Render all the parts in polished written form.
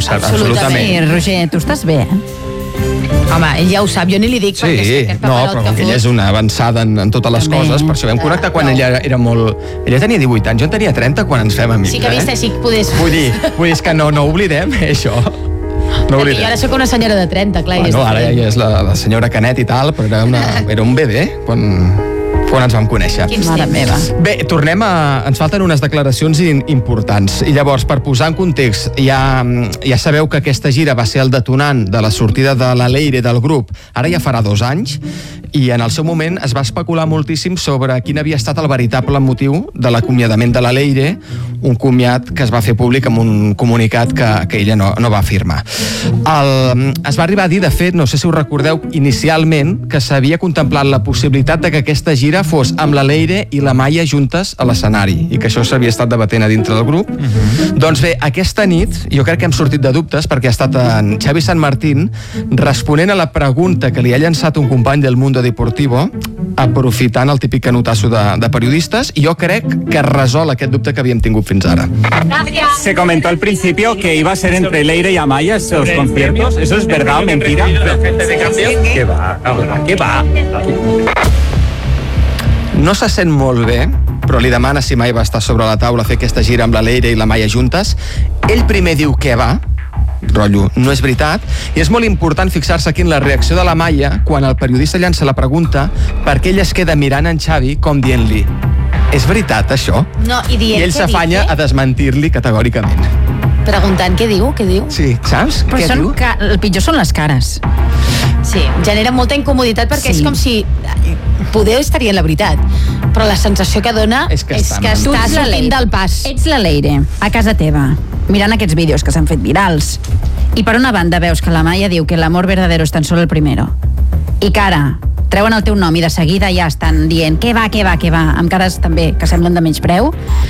sap. Absolutament. Sí, Roger, tu estàs bé, Home, ell ja ho sap, jo ni li dic perquè Sí, no, però com que ella és una avançada en totes les coses, per això vam connectar quan ella era molt... Ella tenia 18 anys, jo en tenia 30 quan ens fem amics. Sí que vist així podés... Vull dir, és que no oblidem això. No I ara sóc una senyora de 30, clar. Bueno, ara ja és la senyora Canet i tal, però era un bebè quan ens vam conèixer. Mare meva. Bé, ens falten unes declaracions importants. I llavors, per posar en context, ja sabeu que aquesta gira va ser el detonant de la sortida de la Leire del grup. Ara ja farà 2 anys, i en el seu moment es va especular moltíssim sobre quin havia estat el veritable motiu de l'acomiadament de la Leire, un comiat que es va fer públic amb un comunicat que ella no va firmar. Es va arribar a dir, de fet, no sé si us recordeu, inicialment, que s'havia contemplat la possibilitat de que aquesta gira fos amb la Leire i la Maia juntes a l'escenari, i que això s'havia estat debatent a dintre del grup. Doncs bé, aquesta nit jo crec que hem sortit de dubtes, perquè ha estat en Xavi San Martín responent a la pregunta que li ha llançat un company del Mundo Deportivo, aprofitant el típic canotasso de periodistas, i jo crec que resol aquest dubte que havíem tingut fins ara. Se comentó al principio que iba a ser entre Leire y Amaya estos conciertos. ¿Eso es verdad o mentira? ¿Qué va? ¿Qué va? No se sent molt bé, però li demana si mai va estar sobre la taula fer aquesta gira amb la Leire i la Maia juntes. Ell primer diu que va, rotllo, no és veritat, i és molt important fixar-se aquí en la reacció de la Maia quan el periodista llança la pregunta, perquè ell es queda mirant en Xavi com dient-li: és veritat això? No, i ell s'afanya a desmentir-li categòricament. Preguntant què diu. Sí, saps? Però què diu? el pitjor són les cares. Sí, genera molta incomoditat perquè és com si poder estaria en la veritat, però la sensació que dona és que està sortint del pas. Ets la Leire, a casa teva, mirant aquests vídeos que s'han fet virals, i per una banda veus que la Maia diu que l'amor verdadero és tan solo el primero, i que ara treuen el teu nom i de seguida ja estan dient què va, amb cares també que semblen de menyspreu,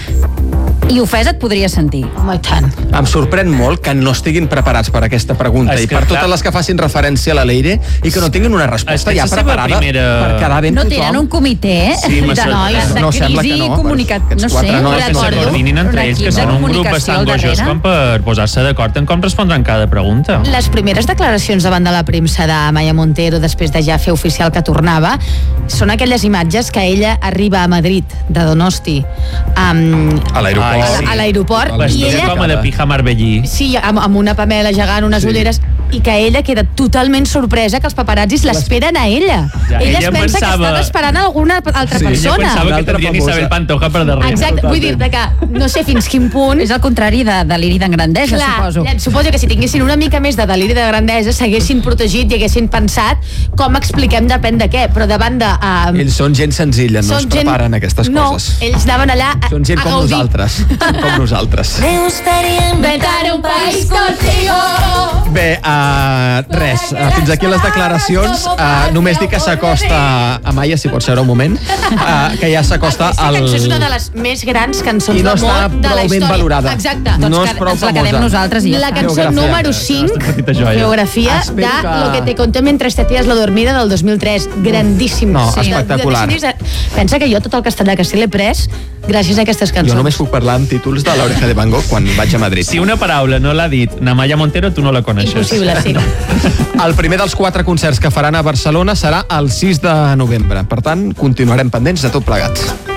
i ofès et podria sentir. Home, i tant. Em sorprèn molt que no estiguin preparats per aquesta pregunta, i per totes les que facin referència a la Leire, i que no tinguin una resposta ja preparada per quedar ben no tothom. Tenen un comitè de nois de crisi comunicat, no sé, que coordinin entre ells, que són un grup bastant gojós com per posar-se d'acord en com respondran cada pregunta. Les primeres declaracions davant de la premsa de Maia Montero, després de ja fer oficial que tornava, són aquelles imatges que ella arriba a Madrid, de Donosti, a l'aeroport, i ella com a de pija marbellí. Sí, amb una pamela gegant, unes ulleres, i que ella queda totalment sorpresa que els paparazzis l'esperen a ella. Ella es pensa que estan esperant alguna altra persona. Ella pensava que tindrien Isabel Pantoja per darrere. Exacte, vull dir que no sé fins quin punt... És el contrari de deliri de grandesa, suposo. Suposo que si tinguessin una mica més de deliri de grandesa s'haguessin protegit i haguessin pensat com expliquem depèn de què, però davant de... Ells són gent senzilla, no es preparen aquestes coses. No, ells anaven allà a són gent com nosaltres. Me gustaría inventar un país contigo. Bé, res, fins aquí les declaracions. Només dic que s'acosta a Maia, si pot ser un moment, que ja s'acosta al... Aquesta cançó és una de les més grans cançons d'amor de la història. I no està prou ben valorada. Exacte. No és prou famosa. La quedem nosaltres i ja està. La cançó número 5, Geografia, de Lo que te conté mientras te hacías la dormida, del 2003. Grandíssim. No, espectacular. Pensa que jo tot el castellà que sí l'he pres gràcies a aquestes cançons. Jo només puc parlar amb títols de l'Oreja de Van Gogh quan vaig a Madrid. Si una paraula no l'ha dit na Maia Montero, tu no la coneixes. Impossible, sí. El primer dels 4 concerts que faran a Barcelona serà el 6 de novembre. Per tant, continuarem pendents de tot plegat.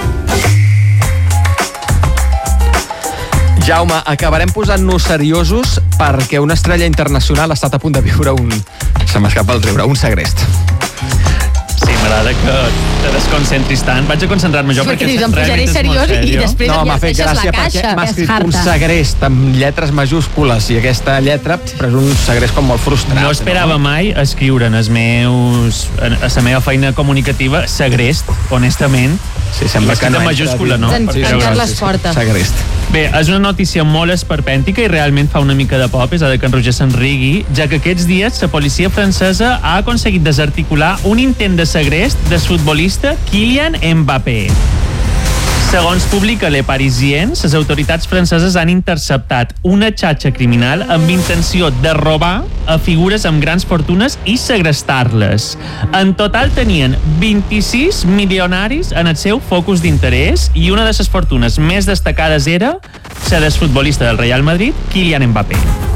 Jaume, acabarem posant-nos seriosos perquè una estrella internacional ha estat a punt de viure se m'escapa el riure, un segrest. Sí, m'agrada que te desconcentris tant. Vaig a concentrar-me jo perquè em posaré seriós i després m'ha fet gràcia perquè m'ha escrit un segrest amb lletres majúscules i aquesta lletra és un segrest com molt frustrant. No esperava mai escriure en la meva feina comunicativa segrest, honestament. Sí, sembla que no. Majúscula, no? Ens tancar les portes. Segrest. Bé, és una notícia molt esperpèntica i realment fa una mica de por, a pesar que en Roger se'n rigui, ja que aquests dies la policia francesa ha aconseguit desarticular un intent de segrest del futbolista Kylian Mbappé. Segons publica Le Parisien, les autoritats franceses han interceptat una xarxa criminal amb intenció de robar a figures amb grans fortunes i segrestar-les. En total tenien 26 milionaris en el seu focus d'interès i una de les fortunes més destacades era la del futbolista del Real Madrid, Kylian Mbappé.